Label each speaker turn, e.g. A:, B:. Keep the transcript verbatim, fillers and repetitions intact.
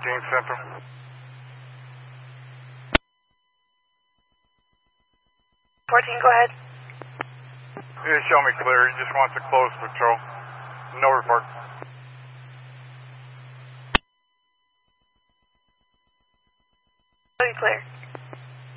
A: fourteen Central.
B: fourteen, go ahead.
A: Yeah, show me clear. He just wants to close patrol. No report.
B: Show you clear.